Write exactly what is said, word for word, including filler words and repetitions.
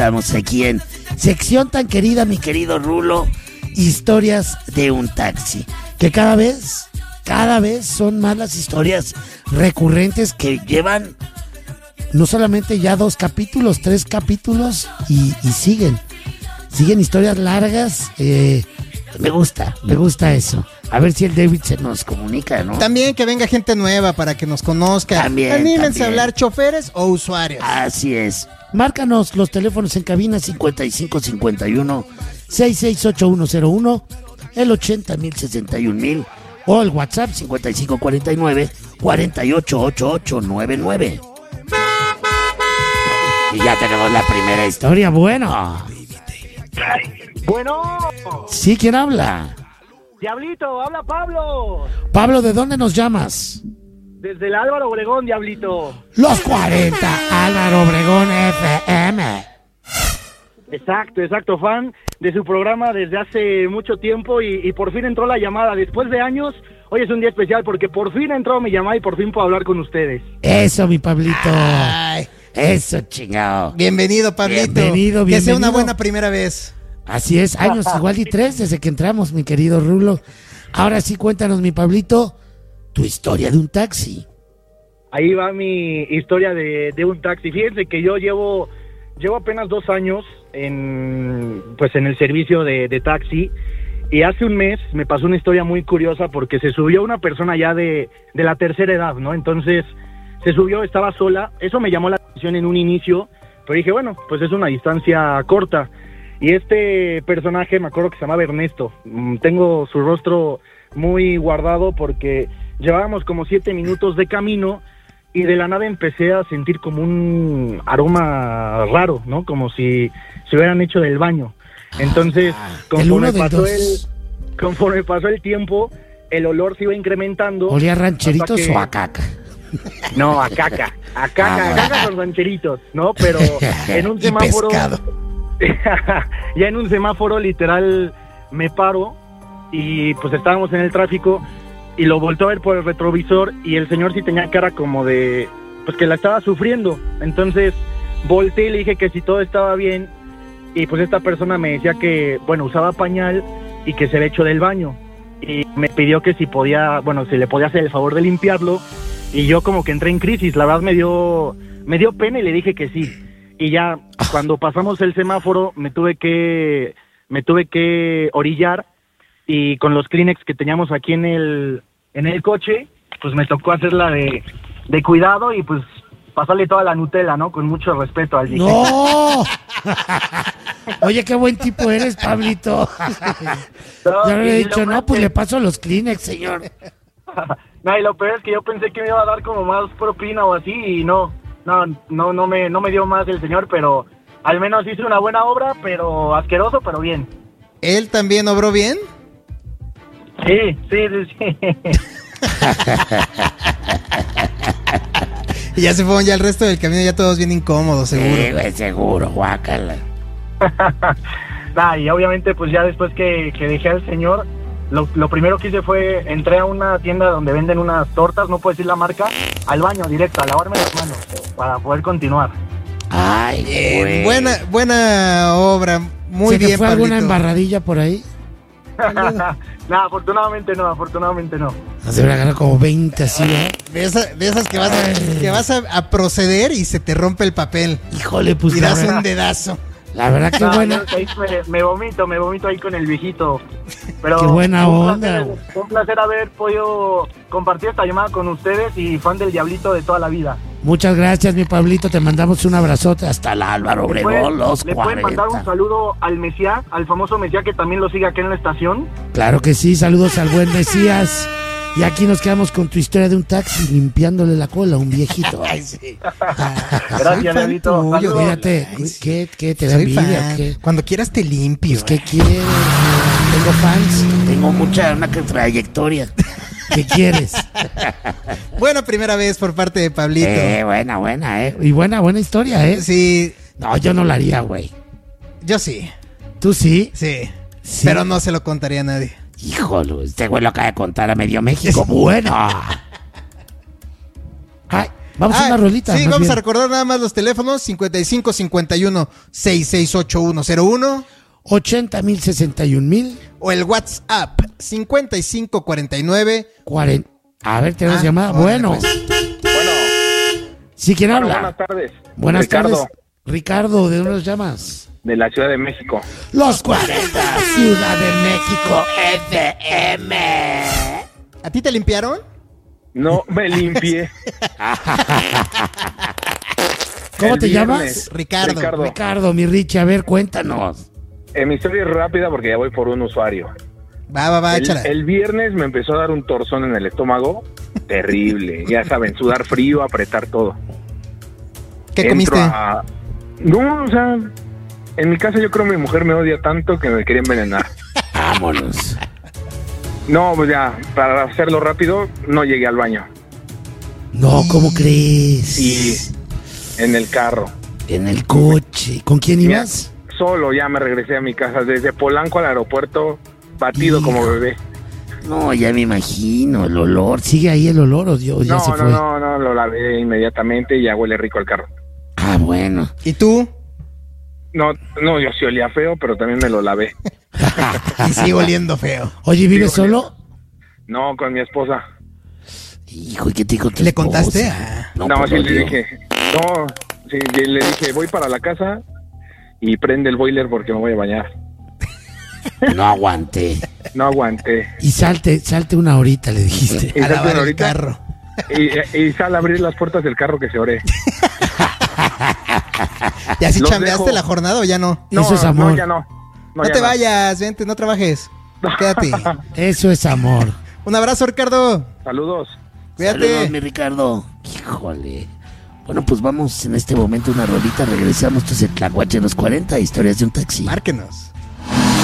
Estamos aquí en sección tan querida, mi querido Rulo, historias de un taxi, que cada vez, cada vez son más las historias recurrentes que llevan no solamente ya dos capítulos, tres capítulos y, y siguen, siguen historias largas. Eh, me gusta, me gusta eso. A ver si el David se nos comunica, ¿no? También que venga gente nueva para que nos conozca. También, Anímense también. a hablar, choferes o usuarios. Así es. Márcanos los teléfonos en cabina cincuenta y cinco cincuenta y uno sesenta y seis ochenta y uno cero uno, el ochenta mil sesenta y un mil o el WhatsApp cincuenta y cinco cuarenta y nueve cuarenta y ocho ochenta y ocho noventa y nueve. Y ya tenemos la primera historia. Bueno. Bueno. Sí, ¿quién habla? Diablito, habla Pablo. Pablo, ¿de dónde nos llamas? Desde el Álvaro Obregón, Diablito. Los cuarenta, Álvaro Obregón F M. Exacto, exacto, fan de su programa desde hace mucho tiempo y, y por fin entró la llamada. Después de años, hoy es un día especial porque por fin entró mi llamada y por fin puedo hablar con ustedes. Eso, mi Pablito. Ay, Eso, chingado. bienvenido, Pablito. Bienvenido, Que sea bienvenido. una buena primera vez. Así es, años igual y tres desde que entramos, mi querido Rulo. Ahora sí, cuéntanos, mi Pablito, tu historia de un taxi. Ahí va mi historia de, de un taxi. Fíjense que yo llevo, llevo apenas dos años en, pues en el servicio de, de taxi. Y hace un mes me pasó una historia muy curiosa porque se subió una persona ya de, de la tercera edad, ¿no? Entonces se subió, estaba sola. Eso me llamó la atención en un inicio, pero dije, bueno, pues es una distancia corta. Y este personaje, me acuerdo que se llamaba Ernesto. Mm, Tengo su rostro muy guardado porque llevábamos como siete minutos de camino y de la nada empecé a sentir como un aroma raro, ¿no? Como si se hubieran hecho del baño. Entonces, el uno conforme del pasó dos. el, conforme pasó el tiempo, el olor se iba incrementando. ¿Olía a rancheritos hasta que- o a caca? No, a caca. A caca, Ah, a caca con rancheritos, ¿no? Pero en un Y semáforo... pescado. Ya en un semáforo literal me paro y pues estábamos en el tráfico y lo volteo a ver por el retrovisor y el señor sí tenía cara como de pues que la estaba sufriendo. Entonces volteé y le dije que si todo estaba bien y pues esta persona me decía que bueno, usaba pañal y que se había hecho del baño y me pidió que si podía, bueno, si le podía hacer el favor de limpiarlo y yo como que entré en crisis. La verdad me dio me dio pena y le dije que sí. Y ya cuando pasamos el semáforo me tuve que me tuve que orillar y con los Kleenex que teníamos aquí en el en el coche, pues me tocó hacerla de, de cuidado y pues pasarle toda la Nutella, ¿no? Con mucho respeto al dije. ¡No! Oye, qué buen tipo eres, Pablito. No, Ya le y he lo dicho, más no, pues que- le paso los Kleenex, señor. No, y lo peor es que yo pensé que me iba a dar como más propina o así y no, no, no, no me, no me dio más el señor, pero al menos hice una buena obra, pero asqueroso, pero bien. ¿Él también obró bien? Sí, sí, sí, sí. Y ya se fueron ya el resto del camino, ya todos bien incómodos, seguro. Sí, güey, seguro, guácala. Nah, y obviamente pues ya después que, que dejé al señor, lo, lo primero que hice fue, entré a una tienda donde venden unas tortas, no puedo decir la marca, al baño directo, a lavarme las manos, para poder continuar. Ay, Bien, güey. buena, buena obra, muy ¿Se te bien, fue alguna Pablito. embarradilla por ahí? Nah, afortunadamente no, afortunadamente no. Se me agarró como veinte así, ¿eh? De, esa- de esas que vas, a, que vas a, a proceder y se te rompe el papel. Híjole, pues Y la, das ver- un dedazo. la verdad que Nah, buena. yo ahí me, me vomito, me vomito ahí con el viejito. Pero Qué buena un onda, placer, güey. un placer haber podido compartir esta llamada con ustedes y fan del Diablito de toda la vida. Muchas gracias, mi Pablito. Te mandamos un abrazote hasta el Álvaro ¿Le Obregón, pueden, los le pueden mandar un cuarenta. saludo al Mesías, al famoso Mesías que también lo sigue aquí en la estación? Claro que sí, saludos al buen Mesías. Y aquí nos quedamos con tu historia de un taxi limpiándole la cola a un viejito. Ay, sí. Gracias, Soy fan Diablito. tuyo. Saludos. Cuídate, Ay, sí. ¿qué, qué te da Soy envidia? fan. ¿Qué? Cuando quieras te limpio. Pues, ¿qué quieres? Tengo fans, tengo mucha, una trayectoria. ¿Qué quieres? Buena primera vez por parte de Pablito. Eh, buena, buena, eh. Y buena, buena historia, eh. Sí, No, yo no la haría, güey. yo sí, ¿Tú sí? sí, Sí. Pero no se lo contaría a nadie. Híjole, este güey lo acaba de contar a medio México. Bueno. Ay, Vamos a Ah, una rolita. Sí, más vamos bien. a recordar nada más los teléfonos: cincuenta y cinco cincuenta y uno sesenta y seis ochenta y uno cero uno ochenta mil, sesenta y un mil. o el WhatsApp cincuenta y cinco cuarenta y nueve. cuarenta. A ver, tenemos Ah, llamada. órale, Bueno. pues. Bueno, ¿Sí quién bueno, habla? buenas tardes. Buenas Ricardo, tardes. Ricardo, ¿de dónde nos llamas? de la Ciudad de México. Los cuarenta, Ciudad de México, F M. ¿A ti te limpiaron? No me limpié. ¿Cómo El te viernes. llamas? Ricardo. Ricardo. Ricardo, mi Richie, a ver, cuéntanos. Eh, mi historia es rápida porque ya voy por un usuario. Va, va, va, El, échala. el viernes me empezó a dar un torzón en el estómago. Terrible. Ya saben, sudar frío, apretar todo. ¿Qué Entro comiste? a- No, o sea, en mi casa yo creo que mi mujer me odia tanto que me quería envenenar. Vámonos. No, pues ya, para hacerlo rápido, no llegué al baño. No, ¿cómo crees? Y en el carro. En el coche. ¿Con quién Ya, ibas? solo ya me regresé a mi casa. Desde Polanco al aeropuerto, batido Hijo. como bebé. No, ya me imagino, el olor. ¿Sigue ahí el olor o Dios, ya No, se no, fue? no, no, lo lavé inmediatamente y ya huele rico el carro. Ah, bueno. ¿Y tú? No, no, yo sí olía feo, pero también me lo lavé. Y sigo oliendo feo. Oye, ¿vives Sí, solo? No, con mi esposa. Hijo, ¿y qué te dijo tu ¿Le contaste? esposa? Ah. No, por sí le Dios. dije. No, sí, y le dije, voy para la casa y prende el boiler porque me voy a bañar. No aguanté. No aguanté. Y salte, salte una horita, le dijiste. Y A lavar salte el ahorita carro. y, y sal a abrir las puertas del carro que se oré. ¿Y así Los chambeaste dejo. la jornada o ya no? No, Eso es amor. No, ya no. No, ya te vayas, vente, no trabajes. Quédate. Eso es amor. Un abrazo, Ricardo. Saludos. Cuídate. Saludos, mi Ricardo. Híjole. Bueno, pues vamos en este momento a una rolita. Regresamos. Esto es el Tlacuache de los cuarenta, historias de un taxi. Márquenos.